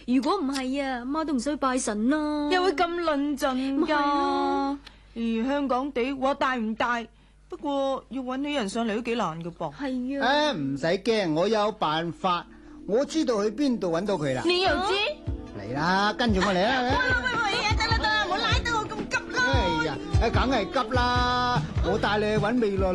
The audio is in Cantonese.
如果唔係啊，媽都唔使去拜神啦。 又會咁論盡噶？香港地話大唔大？不過要搵起人上嚟都幾難噶噃。 係啊。 唔使驚，我有辦法，我知道去邊度搵到佢啦。 你又知？ 嚟啦，跟住我嚟啦。 喂，得啦，唔好拉得我咁急啦。 哎呀，梗係急啦，我帶你去搵未來